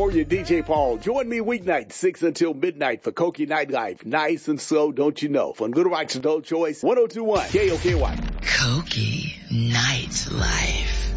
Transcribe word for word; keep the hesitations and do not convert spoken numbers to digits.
California D J Paul. Join me weeknight, six until midnight for Koki Nightlife. Nice and slow, don't you know? From Little Rock's Adult Choice, one oh two point one K O K Y. Koki Nightlife.